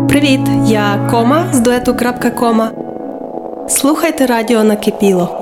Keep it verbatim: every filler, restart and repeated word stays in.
Привіт, я Кома з дуету.кома. Слухайте радіо Накипіло.